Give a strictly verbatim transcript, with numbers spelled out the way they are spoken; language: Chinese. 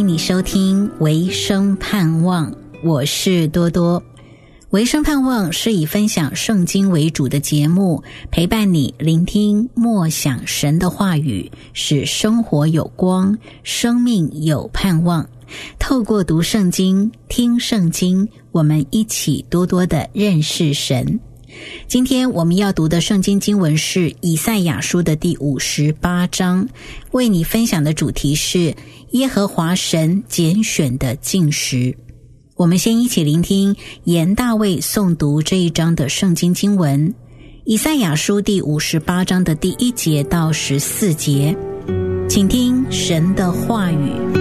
迎你收听维生盼望，我是多多。维生盼望是以分享圣经为主的节目，陪伴你聆听默想神的话语，使生活有光，生命有盼望。透过读圣经、听圣经，我们一起多多的认识神。今天我们要读的圣经经文是以赛亚书的第五十八章，为你分享的主题是耶和华神拣选的禁食。我们先一起聆听严大卫诵读这一章的圣经经文，以赛亚书第五十八章的第一节到十四节，请听神的话语。